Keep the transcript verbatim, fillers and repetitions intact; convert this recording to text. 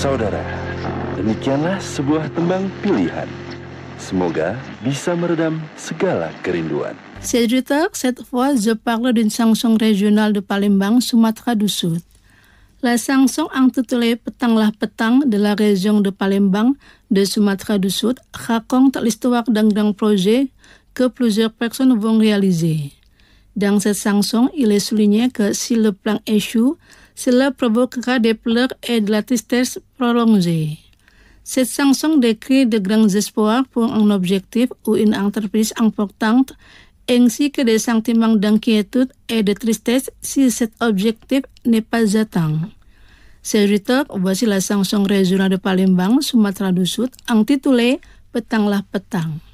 Saudara, demikianlah sebuah tembang pilihan. Semoga bisa meredam segala kerinduan. Cette cette fois, je parle d'une chanson régionale de Palembang, Sumatera du Sud. La chanson intitulée Petanglah Petang de la région de Palembang de Sumatra du Sud raconte l'histoire d'un grand projet que plusieurs personnes vont réaliser. Dans cette chanson, il est souligné que si le plan échoue, cela provoquera des pleurs et de la tristesse prolongée. Cette chanson décrit de grands espoirs pour un objectif ou une entreprise importante, ainsi que des sentiments d'inquiétude et de tristesse si cet objectif n'est pas atteint. Serviteur, voici la chanson régionale de Palembang, Sumatra du Sud, intitulée Petanglah Petang.